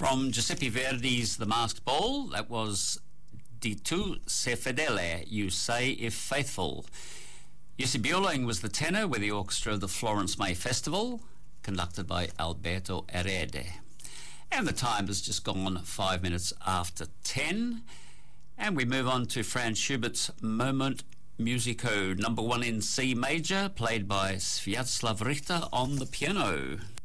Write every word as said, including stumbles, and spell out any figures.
From Giuseppe Verdi's The Masked Ball, that was Di tu sei fedele, You Say If Faithful. Jussi Björling was the tenor with the orchestra of the Florence May Festival, conducted by Alberto Erede. And the time has just gone five minutes after ten. And we move on to Franz Schubert's Moment Musico, number one in C major, played by Sviatoslav Richter on the piano.